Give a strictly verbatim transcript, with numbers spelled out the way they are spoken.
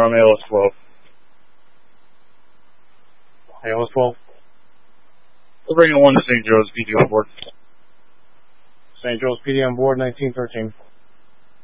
I'm A L S twelve. A L S twelve? We're bringing one to Saint Joe's P D on board. Saint Joe's P D on board, nineteen thirteen.